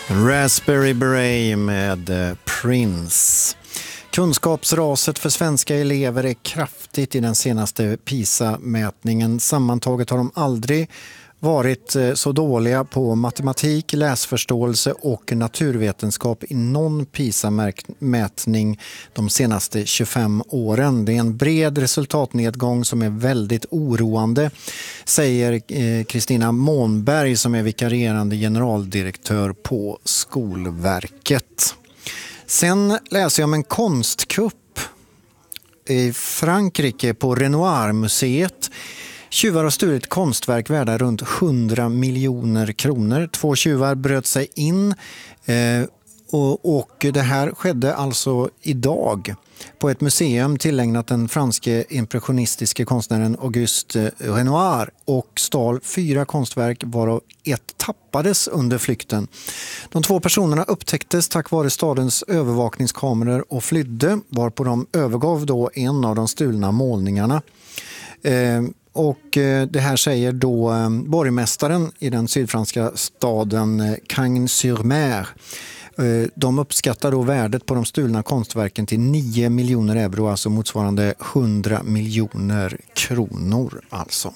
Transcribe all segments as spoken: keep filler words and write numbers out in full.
Raspberry Beret med Prince. Kunskapsraset för svenska elever är kraftigt i den senaste PISA-mätningen. Sammantaget har de aldrig varit så dåliga på matematik, läsförståelse och naturvetenskap i någon PISA-mätning de senaste tjugofem åren. Det är en bred resultatnedgång som är väldigt oroande, säger Kristina Månberg som är vikarierande generaldirektör på Skolverket. Sen läser jag om en konstkupp i Frankrike på Renoir-museet. Tjuvar har stulit konstverk värda runt hundra miljoner kronor. Två tjuvar bröt sig in eh, och, och det här skedde alltså idag på ett museum tillägnat den franske impressionistiske konstnären Auguste Renoir och stal fyra konstverk varav ett tappades under flykten. De två personerna upptäcktes tack vare stadens övervakningskameror och flydde, varpå de övergav då en av de stulna målningarna. Eh, Och det här säger då borgmästaren i den sydfranska staden Cagnes-sur-Mer. De uppskattar då värdet på de stulna konstverken till nio miljoner euro, alltså motsvarande hundra miljoner kronor alltså.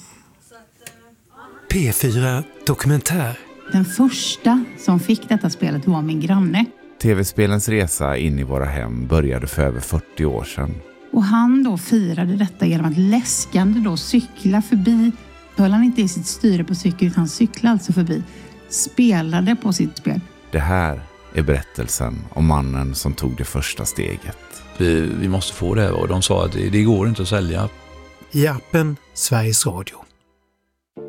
P fyra Dokumentär. Den första som fick detta spelet var min granne. Tv-spelens resa in i våra hem började för över fyrtio år sedan. Och han då firade detta genom att läskande då cykla förbi. Höll han inte i sitt styre på cykel utan cyklade alltså förbi. Spelade på sitt spel. Det här är berättelsen om mannen som tog det första steget. Vi, vi måste få det och de sa att det, det går inte att sälja. I appen Sveriges Radio.